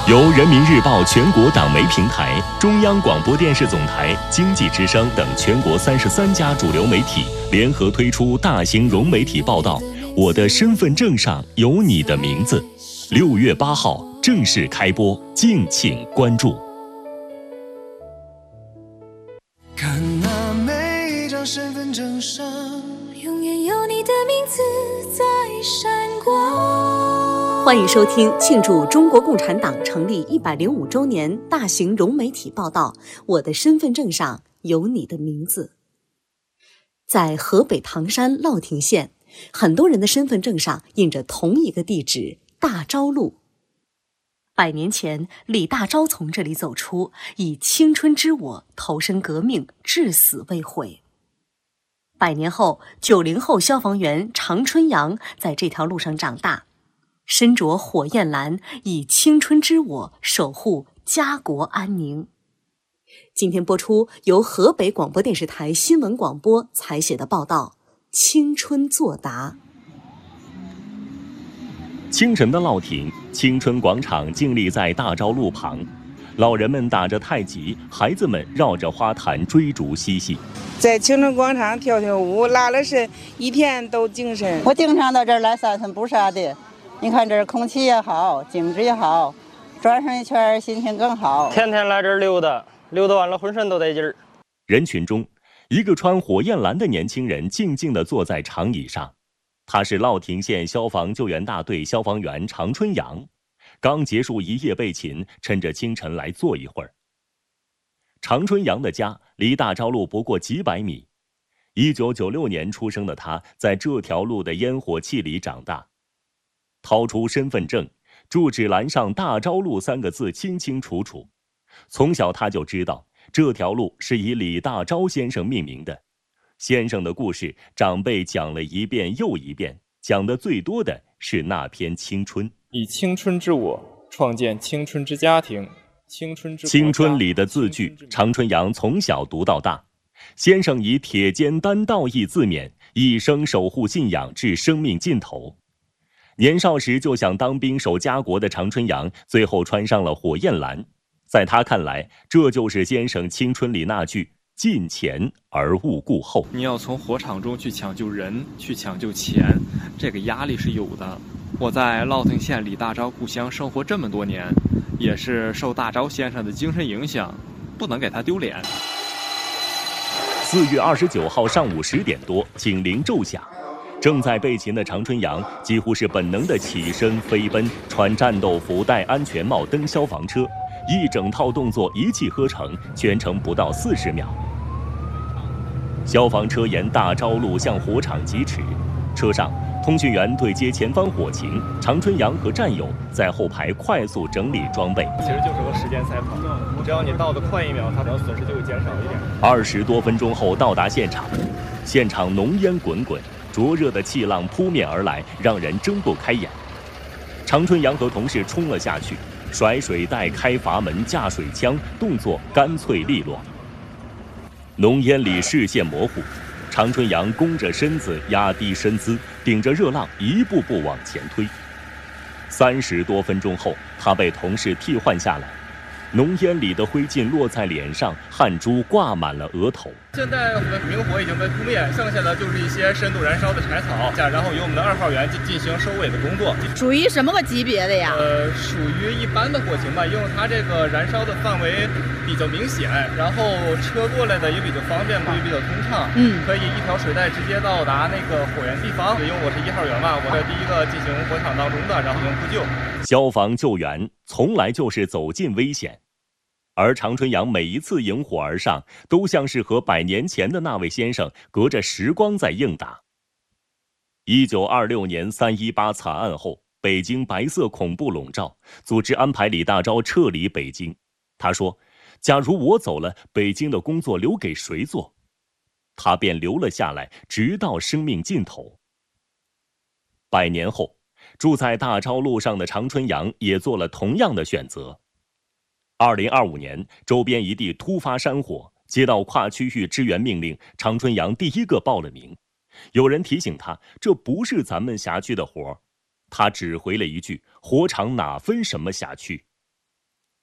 由人民日报全国党媒平台、中央广播电视总台、经济之声等全国33家主流媒体联合推出大型融媒体报道《我的身份证上有你的名字》，6月8号正式开播，敬请关注。 看那每一张身份证上， 永远有你的名字在闪光。 欢迎收听庆祝中国共产党成立105周年大型融媒体报道《我的身份证上有你的名字》。在河北唐山乐亭县，很多人的身份证上印着同一个地址大昭路。100年前，李大钊从这里走出，以青春之我投身革命，至死未悔。100年后，90后消防员常春阳在这条路上长大，身着火焰蓝，以青春之我守护家国安宁。今天播出由河北广播电视台新闻广播采写的报道《青春作答》。 清晨的乐亭，青春广场静立在大昭路旁，老人们打着太极，孩子们绕着花坛追逐嬉戏。 在青春广场跳跳舞，拉了伸，一天都精神。 我经常到这儿来散散步啥的，你看这儿空气也好，景致也好，转上一圈心情更好。 天天来这儿溜达，溜达完了浑身都带劲儿。 人群中，一个穿火焰蓝的年轻人静静地坐在长椅上，他是乐亭县消防救援大队消防员常春阳，刚结束一夜备勤，趁着清晨来坐一会儿。常春阳的家离大昭路不过几百米，1996年出生的他在这条路的烟火气里长大。掏出身份证，住址栏上大昭路3个字清清楚楚。从小他就知道这条路是以李大钊先生命名的。先生的故事长辈讲了一遍又一遍，讲的最多的是那篇青春。 以青春之我创建青春之家庭，青春之青春里的字句，常春阳从小读到大。先生以铁肩担道义自勉，一生守护信仰至生命尽头。年少时就想当兵守家国的常春阳，最后穿上了火焰蓝。在他看来，这就是先生青春里那句近前而勿顾后。 你要从火场中去抢救人，去抢救钱，这个压力是有的。我在乐亭县李大钊故乡生活这么多年，也是受大钊先生的精神影响，不能给他丢脸。 4月29号上午10点多，警铃骤响，正在备勤的常春阳几乎是本能的起身飞奔，穿战斗服，戴安全帽，登消防车，一整套动作一气呵成，全程不到40秒。消防车沿大昭路向火场疾驰，车上通讯员对接前方火情，常春阳和战友在后排快速整理装备。 其实就是个时间赛跑，只要你倒得快1秒，它的损失就会减少一点。 20多分钟后到达现场，现场浓烟滚滚，灼热的气浪扑面而来，让人睁不开眼。常春阳和同事冲了下去，甩水袋、开阀门、架水枪，动作干脆利落。浓烟里视线模糊，常春阳弓着身子，压低身姿，顶着热浪一步步往前推。30多分钟后，他被同事替换下来。浓烟里的灰烬落在脸上，汗珠挂满了额头。 现在我们明火已经被扑灭，剩下的就是一些深度燃烧的柴草，然后由我们的2号员进行收尾的工作。 属于什么个级别的呀？ 属于一般的火情吧，因为它这个燃烧的范围比较明显，然后车过来的也比较方便，也比较通畅。可以一条水带直接到达那个火源地方。因为我是1号员嘛，我是第一个进行火场当中的，然后进行扑救。 消防救援从来就是走进危险。而常春阳每一次迎火而上，都像是和100年前的那位先生隔着时光在应答。1926年3·18惨案后，北京白色恐怖笼罩，组织安排李大钊撤离北京。他说：“假如我走了，北京的工作留给谁做？”他便留了下来，直到生命尽头。100年后，住在大昭路上的常春阳也做了同样的选择。2025年，周边一地突发山火，接到跨区域支援命令，常春阳第一个报了名。有人提醒他，这不是咱们辖区的活儿，他只回了一句：“火场哪分什么辖区。”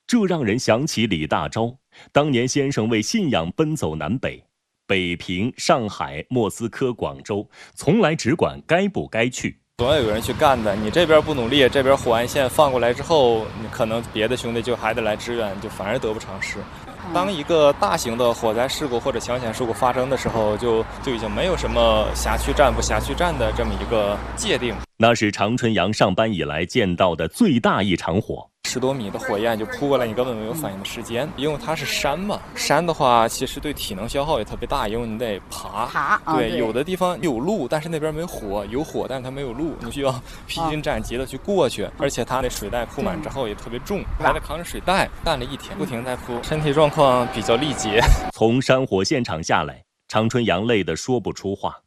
这让人想起李大钊，当年先生为信仰奔走南北，北平、上海、莫斯科、广州，从来只管该不该去。 总要有人去干的，你这边不努力，这边火安县放过来之后，你可能别的兄弟就还得来支援，就反而得不偿失。当一个大型的火灾事故或者抢险事故发生的时候，就已经没有什么辖区战不辖区战的这么一个界定。 那是常春阳上班以来见到的最大一场火。 10多米的火焰就扑过来，你根本没有反应的时间。因为它是山嘛，山的话其实对体能消耗也特别大，因为你得爬。对，有的地方有路，但是那边没火，有火但是它没有路，你需要披荆斩棘的去过去。而且它那水袋铺满之后也特别重，还得扛着水袋干了一天，不停在铺，身体状况比较力竭。 从山火现场下来，常春阳累得说不出话。